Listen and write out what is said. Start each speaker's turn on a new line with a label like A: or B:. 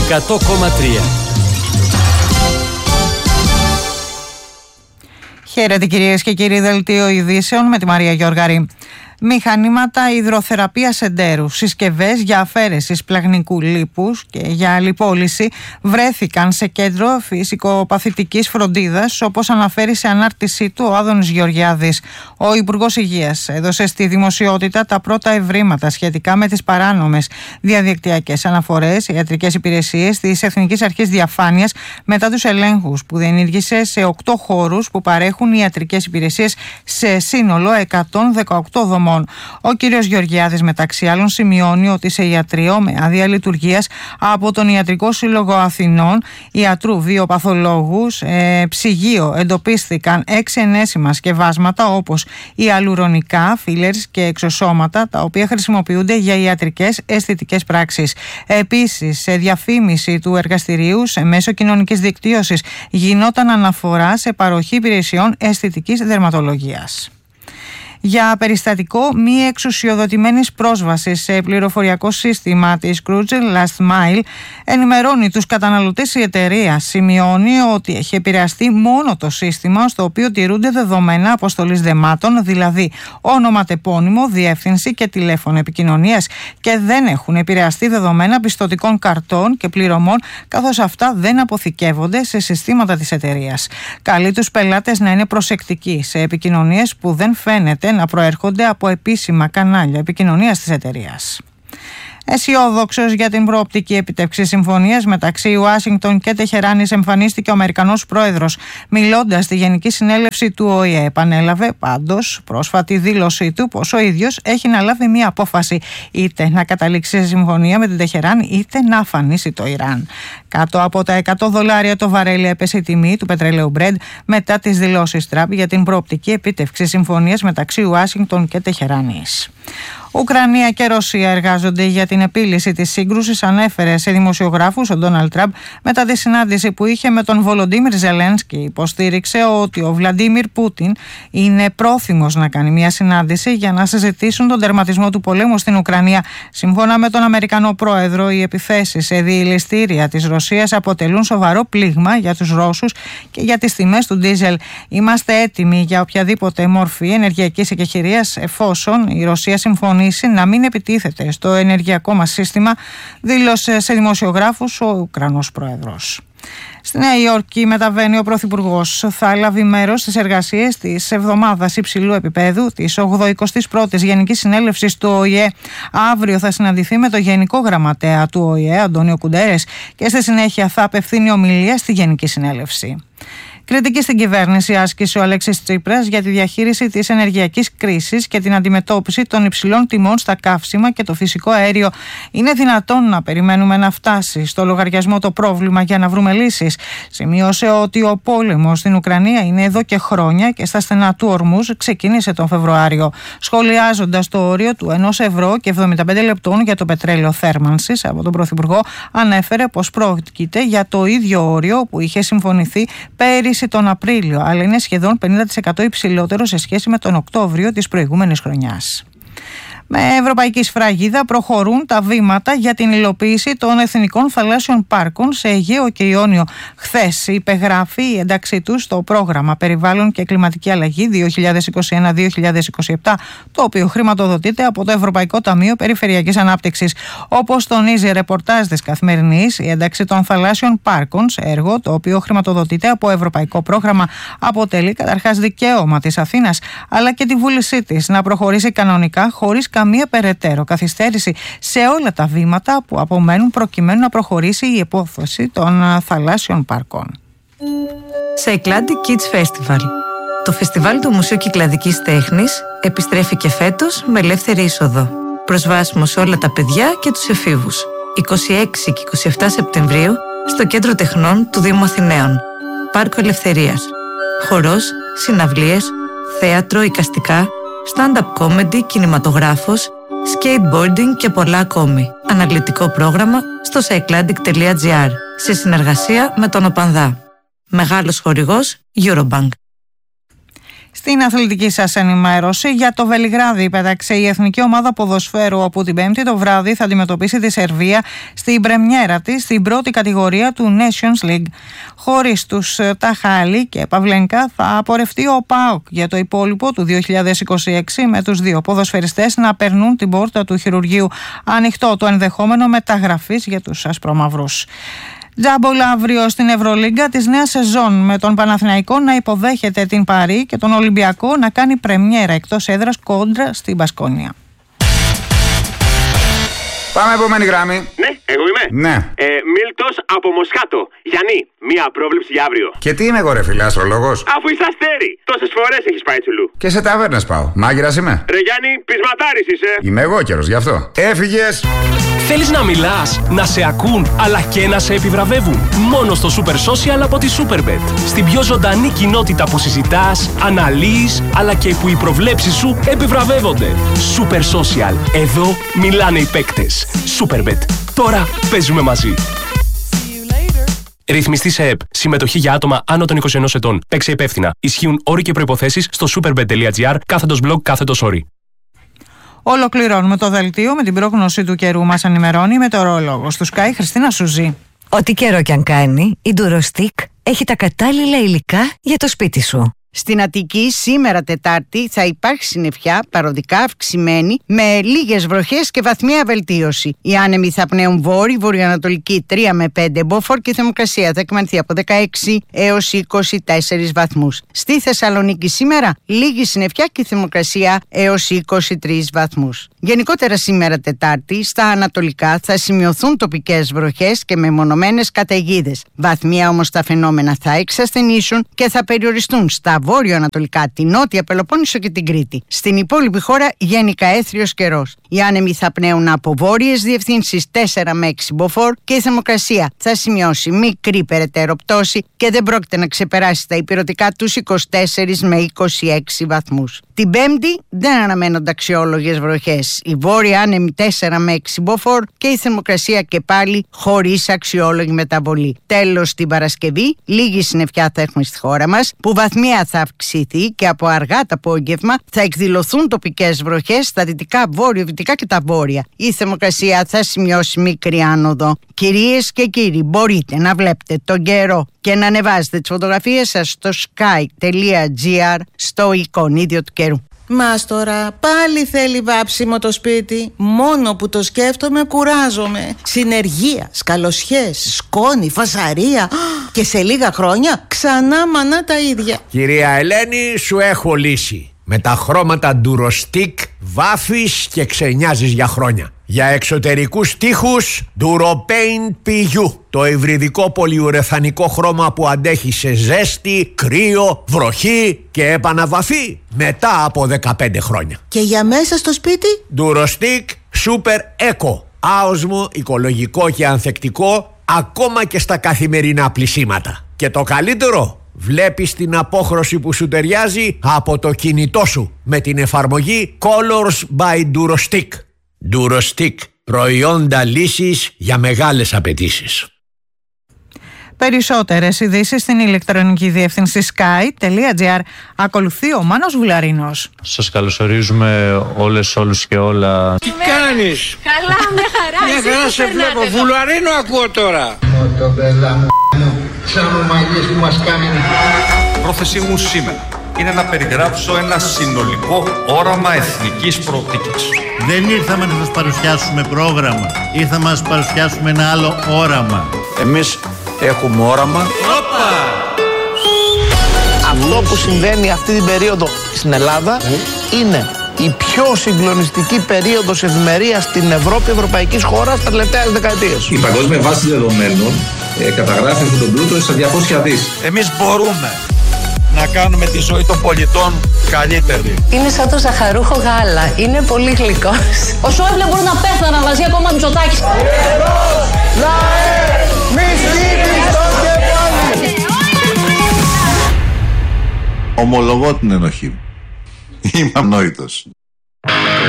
A: 100,3.
B: Χαίρετε κυρίες και κύριοι, δελτίο ειδήσεων με τη Μαρία Γιώργαρη. Μηχανήματα υδροθεραπείας εντέρου, συσκευές για αφαίρεση σπλαγνικού λίπους και για αλληπόλυση βρέθηκαν σε κέντρο φυσικοπαθητικής φροντίδας, όπως αναφέρει σε ανάρτησή του ο Άδωνης Γεωργιάδης. Ο Υπουργός Υγείας έδωσε στη δημοσιότητα τα πρώτα ευρήματα σχετικά με τις παράνομες διαδικτυακές αναφορές, ιατρικές υπηρεσίες της Εθνικής Αρχής Διαφάνειας μετά τους ελέγχους που διενήργησε σε 8 χώρους που παρέχουν ιατρικές υπηρεσίες σε σύνολο 118 δομών. Ο κύριος Γεωργιάδης μεταξύ άλλων σημειώνει ότι σε ιατρείο με άδεια λειτουργίας από τον Ιατρικό Σύλλογο Αθηνών, ιατρού βιοπαθολόγους, ψυγείο εντοπίστηκαν 6 ενέσιμα σκευάσματα όπως ιαλουρονικά, φίλερς και εξωσώματα, τα οποία χρησιμοποιούνται για ιατρικές αισθητικές πράξεις. Επίσης, σε διαφήμιση του εργαστηρίου σε μέσο κοινωνικής δικτύωσης γινόταν αναφορά σε παροχή υπηρεσιών αισθητικής δερματολογίας. Για περιστατικό μη εξουσιοδοτημένης πρόσβασης σε πληροφοριακό σύστημα της Cruiser Last Mile, ενημερώνει τους καταναλωτές η εταιρεία. Σημειώνει ότι έχει επηρεαστεί μόνο το σύστημα στο οποίο τηρούνται δεδομένα αποστολής δεμάτων, δηλαδή ονοματεπώνυμο, διεύθυνση και τηλέφωνο επικοινωνίας, και δεν έχουν επηρεαστεί δεδομένα πιστωτικών καρτών και πληρωμών, καθώς αυτά δεν αποθηκεύονται σε συστήματα της εταιρείας. Καλεί τους πελάτες να είναι προσεκτικοί σε επικοινωνίες που δεν φαίνεται να προέρχονται από επίσημα κανάλια επικοινωνίας της εταιρείας. Αισιόδοξος για την προοπτική επιτεύξη συμφωνίας μεταξύ Ουάσιγκτον και Τεχεράνης εμφανίστηκε ο Αμερικανός πρόεδρος. Μιλώντας στη Γενική Συνέλευση του ΟΗΕ, επανέλαβε πάντως πρόσφατη δήλωσή του πως ο ίδιος έχει να λάβει μια απόφαση, είτε να καταλήξει σε συμφωνία με την Τεχεράνη είτε να αφανίσει το Ιράν. Κάτω από τα $100 το βαρέλι έπεσε η τιμή του πετρελαίου Brent μετά τις δηλώσεις Τραμπ για την προοπτική επίτευξη συμφωνίας μεταξύ Ουάσιγκτον και Τεχεράνης. Ουκρανία και Ρωσία εργάζονται για την επίλυση της σύγκρουσης, ανέφερε σε δημοσιογράφους ο Ντόναλντ Τραμπ μετά τη συνάντηση που είχε με τον Βολοντίμιρ Ζελένσκι. Υποστήριξε ότι ο Βλαντίμιρ Πούτιν είναι πρόθυμος να κάνει μια συνάντηση για να συζητήσουν τον τερματισμό του πολέμου στην Ουκρανία. Σύμφωνα με τον Αμερικανό πρόεδρο, οι επιθέσεις σε διελιστήρια της Ρωσίας αποτελούν σοβαρό πλήγμα για τους Ρώσους και για τις τιμές του ντίζελ. Είμαστε έτοιμοι για οποιαδήποτε μορφή ενεργειακής εκεχηρίας εφόσον η Ρωσία συμφωνήσει να μην επιτίθεται στο ενεργειακό μας σύστημα, δήλωσε σε δημοσιογράφους ο Ουκρανός πρόεδρος. Στη Νέα Υόρκη μεταβαίνει ο Πρωθυπουργός. Θα λάβει μέρος στις εργασίες της εβδομάδας υψηλού επίπεδου της 81ης Γενικής Συνέλευσης του ΟΗΕ. Αύριο θα συναντηθεί με τον Γενικό Γραμματέα του ΟΗΕ, Αντώνιο Κουντέρες, και στη συνέχεια θα απευθύνει ομιλία στη Γενική Συνέλευση. Κριτική στην κυβέρνηση άσκησε ο Αλέξης Τσίπρας για τη διαχείριση της ενεργειακής κρίσης και την αντιμετώπιση των υψηλών τιμών στα καύσιμα και το φυσικό αέριο. Είναι δυνατόν να περιμένουμε να φτάσει στο λογαριασμό το πρόβλημα για να βρούμε λύσεις? Σημείωσε ότι ο πόλεμος στην Ουκρανία είναι εδώ και χρόνια και στα στενά του Ορμούζ ξεκίνησε τον Φεβρουάριο. Σχολιάζοντας το όριο του €1,75 για το πετρέλαιο θέρμανσης από τον Πρωθυπουργό, ανέφερε πως πρόκειται για το ίδιο όριο που είχε συμφωνηθεί πέρυσι τον Απρίλιο, αλλά είναι σχεδόν 50% υψηλότερο σε σχέση με τον Οκτώβριο της προηγούμενης χρονιάς. Με ευρωπαϊκή σφραγίδα προχωρούν τα βήματα για την υλοποίηση των εθνικών θαλάσσιων πάρκων σε Αιγαίο και Ιόνιο. Χθες υπεγράφει η ένταξή τους στο πρόγραμμα Περιβάλλον και Κλιματική Αλλαγή 2021-2027, το οποίο χρηματοδοτείται από το Ευρωπαϊκό Ταμείο Περιφερειακής Ανάπτυξης. Όπως τονίζει ρεπορτάζ της Καθημερινής, η ένταξη των θαλάσσιων πάρκων σε έργο το οποίο χρηματοδοτείται από ευρωπαϊκό πρόγραμμα αποτελεί καταρχάς δικαίωμα της Αθήνας, αλλά και τη βούλησή της να προχωρήσει κανονικά χωρίς καμία περαιτέρω καθυστέρηση σε όλα τα βήματα που απομένουν προκειμένου να προχωρήσει η υπόθεση των θαλάσσιων πάρκων.
C: Cycladic Kids Festival. Το φεστιβάλ του Μουσείου Κυκλαδικής Τέχνης επιστρέφει και φέτος με ελεύθερη είσοδο. Προσβάσιμο σε όλα τα παιδιά και τους εφήβους. 26 και 27 Σεπτεμβρίου στο Κέντρο Τεχνών του Δήμου Αθηναίων. Πάρκο Ελευθερίας. Χορός, συναυλίες, θέατρο, εικαστικά, stand-up comedy, κινηματογράφος, skateboarding και πολλά ακόμη. Αναλυτικό πρόγραμμα στο cycladic.gr σε συνεργασία με τον ΟΠΑΝΔΑ. Μεγάλος χορηγός Eurobank.
B: Στην αθλητική σας ενημέρωση, για το Βελιγράδι πέταξε η εθνική ομάδα ποδοσφαίρου, όπου την Πέμπτη το βράδυ θα αντιμετωπίσει τη Σερβία στην πρεμιέρα της στην πρώτη κατηγορία του Nations League. Χωρίς τους Ταχάλη και Παυλενικά θα απορρευτεί ο ΠΑΟΚ για το υπόλοιπο του 2026, με τους δύο ποδοσφαιριστές να περνούν την πόρτα του χειρουργείου. Ανοιχτό το ενδεχόμενο μεταγραφής για τους ασπρομαυρούς. Τζάμπολα αύριο στην Ευρωλίγκα της νέας σεζόν, με τον Παναθηναϊκό να υποδέχεται την Παρί και τον Ολυμπιακό να κάνει πρεμιέρα εκτός έδρας κόντρα στην Μπασκόνια.
A: Πάμε επόμενη γράμμη.
D: Ναι, εγώ είμαι.
A: Ναι.
D: Μίλτος από Μοσχάτο. Γιάννη, μία πρόβλεψη για αύριο.
A: Και τι είμαι εγώ, ρε φίλε, αστρολόγος?
D: Αφού είσαι αστέρι, τόσες φορές έχεις πάει τσουλού.
A: Και σε ταβέρνες πάω. Μάγειρας είμαι.
D: Ρε Γιάννη, πεισματάρης είσαι.
A: Είμαι εγώ καιρός γι' αυτό. Έφυγες.
E: Θέλεις να μιλάς, να σε ακούν, αλλά και να σε επιβραβεύουν? Μόνο στο Super Social από τη Superbet. Στην πιο ζωντανή κοινότητα που συζητάς, αναλύεις, αλλά και που οι προβλέψεις σου επιβραβεύονται. Super Social. Εδώ μιλάνε οι παίκτες. Superbet. Τώρα παίζουμε μαζί. Ρυθμιστή σε ΕΠ. Συμμετοχή για άτομα άνω των 21 ετών. Παίξε υπεύθυνα. Ισχύουν όροι και προϋποθέσεις στο superbet.gr/blog/όροι.
B: Ολοκληρώνουμε το δελτίο με την πρόγνωση του καιρού. Μας ενημερώνει η μετεωρολόγος του Sky, Χριστίνα Σουζή.
C: Ό,τι καιρό κι αν κάνει, η Durostick έχει τα κατάλληλα υλικά για το σπίτι σου.
F: Στην Αττική σήμερα Τετάρτη θα υπάρχει συννεφιά παροδικά αυξημένη με λίγες βροχές και βαθμία βελτίωση. Οι άνεμοι θα πνέουν βόρειο-βορειοανατολική 3 με 5 μποφόρ και η θερμοκρασία θα εκμανθεί από 16 έως 24 βαθμούς. Στη Θεσσαλονίκη σήμερα λίγη συννεφιά και η θερμοκρασία έως 23 βαθμούς. Γενικότερα σήμερα Τετάρτη στα ανατολικά θα σημειωθούν τοπικές βροχές και μεμονωμένες καταιγίδες. Βαθμία όμως τα φαινόμενα θα εξασθενήσουν και θα περιοριστούν στα βόρειο-ανατολικά, την Νότια Πελοπόννησο και την Κρήτη. Στην υπόλοιπη χώρα γενικά έθριος καιρός. Οι άνεμοι θα πνέουν από βόρειες διευθύνσεις 4 με 6 μποφόρ και η θερμοκρασία θα σημειώσει μικρή περαιτέρω πτώση και δεν πρόκειται να ξεπεράσει τα ηπειρωτικά τους 24 με 26 βαθμούς. Την Πέμπτη δεν αναμένονται αξιόλογες βροχές. Οι βόρειοι άνεμοι 4 με 6 μποφόρ και η θερμοκρασία και πάλι χωρίς αξιόλογη μεταβολή. Τέλος, την Παρασκευή λίγη συννεφιά θα έχουμε στη χώρα μας, που βαθμία θα αυξηθεί και από αργά το απόγευμα θα εκδηλωθούν τοπικές βροχές στα δυτικά, βόρειο-δυτικά και τα βόρεια. Η θερμοκρασία θα σημειώσει μικρή άνοδο. Κυρίες και κύριοι, μπορείτε να βλέπετε τον καιρό και να ανεβάζετε τις φωτογραφίες σας στο sky.gr στο εικονίδιο του καιρού.
G: Μας τώρα πάλι θέλει βάψιμο το σπίτι. Μόνο που το σκέφτομαι κουράζομαι. Συνεργεία, σκαλοσιές, σκόνη, φασαρία. Και σε λίγα χρόνια ξανά μανά τα ίδια.
H: Κυρία Ελένη, σου έχω λύση. Με τα χρώματα Durostick βάφεις και ξενιάζεις για χρόνια. Για εξωτερικούς τοίχους Duropaint PU. Το υβριδικό πολυουρεθανικό χρώμα που αντέχει σε ζέστη, κρύο, βροχή και επαναβαφή μετά από 15 χρόνια.
G: Και για μέσα στο σπίτι?
H: Durostick Super Eco. Άοσμο, οικολογικό και ανθεκτικό ακόμα και στα καθημερινά πλυσίματα. Και το καλύτερο, βλέπεις την απόχρωση που σου ταιριάζει από το κινητό σου με την εφαρμογή Colors by Durostick. Durostick, προϊόντα λύσης για μεγάλες απαιτήσεις.
B: Περισσότερες ειδήσεις στην ηλεκτρονική διεύθυνση sky.gr. Ακολουθεί ο Μάνος Βουλαρίνος.
I: Σας καλωσορίζουμε όλους και όλα.
J: Τι κάνεις?
K: Καλά, με χαρά.
J: Μια χαρά σε βλέπω. Βουλαρίνο ακούω τώρα.
L: Το μπελά μου, σαν ομαλίες που μας κάνει.
M: Πρόθεσή μου σήμερα είναι να περιγράψω ένα συνολικό όραμα εθνικής προοπτικής.
N: Δεν ήρθαμε να σας παρουσιάσουμε πρόγραμμα. Ήρθαμε να σας παρουσιάσουμε ένα άλλο όραμα.
M: Εμείς έχουμε όραμα.
O: Αυτό που συμβαίνει αυτή την περίοδο στην Ελλάδα είναι η πιο συγκλονιστική περίοδος ευημερίας στην Ευρώπη, ευρωπαϊκής χώρας τα τελευταίες δεκαετίες.
P: Η παγκόσμια βάση δεδομένων καταγράφει αυτόν τον πλούτο στα 200 δις.
M: Εμείς μπορούμε να κάνουμε τη ζωή των πολιτών καλύτερη.
K: Είναι σαν το ζαχαρούχο γάλα. Είναι πολύ γλυκός. Ο Σόιμπλε μπορεί να πέθανα μαζί ακόμα Μητσοτάκης.
Q: Ομολογώ την ενοχή μου. Είμαι ανόητος.